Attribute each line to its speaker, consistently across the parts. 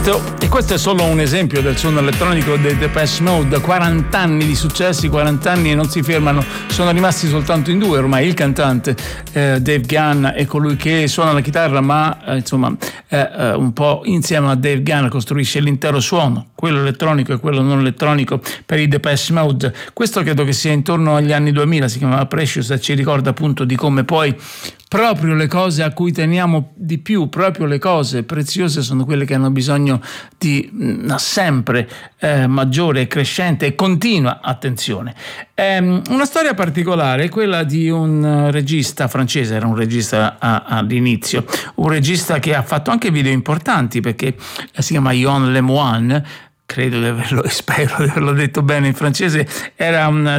Speaker 1: Questo è solo un esempio del suono elettronico dei Depeche Mode. 40 anni di successi, 40 anni e non si fermano. Sono rimasti soltanto in due ormai, il cantante Dave Gunn e colui che suona la chitarra, ma un po' insieme a Dave Gunn costruisce l'intero suono, quello elettronico e quello non elettronico per i Depeche Mode. Questo credo che sia intorno agli anni 2000, si chiamava Precious e ci ricorda appunto di come poi proprio le cose a cui teniamo di più, proprio le cose preziose sono quelle che hanno bisogno di una sempre maggiore e crescente e continua attenzione. Una storia particolare è quella di un regista francese, era un regista all'inizio, un regista che ha fatto anche video importanti perché si chiama Yvon Lemoine. Credo di averlo, spero di averlo detto bene in francese. Era un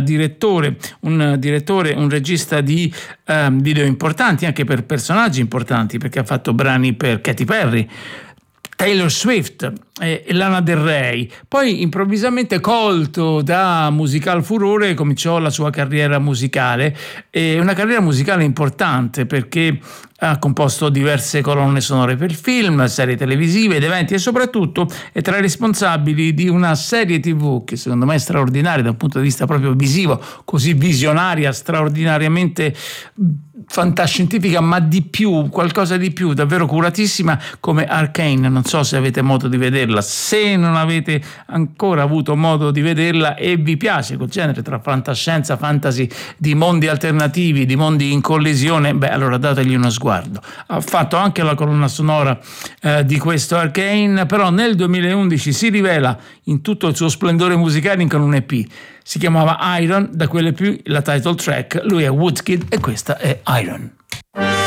Speaker 1: regista di video importanti, anche per personaggi importanti, perché ha fatto brani per Katy Perry, Taylor Swift e Lana Del Rey. Poi improvvisamente, colto da musical furore, cominciò la sua carriera musicale, una carriera musicale importante perché ha composto diverse colonne sonore per film, serie televisive ed eventi, e soprattutto è tra i responsabili di una serie TV che secondo me è straordinaria dal punto di vista proprio visivo, così visionaria, straordinariamente fantascientifica, ma di più, qualcosa di più, davvero curatissima, come Arcane. Non so se avete modo di vederla. Se non avete ancora avuto modo di vederla e vi piace quel genere tra fantascienza, fantasy, di mondi alternativi, di mondi in collisione, allora dategli uno sguardo. Ha fatto anche la colonna sonora di questo Arcane, però nel 2011 si rivela in tutto il suo splendore musicale con un EP. Si chiamava Iron, da quelle più la title track. Lui è Woodkid e questa è Iron.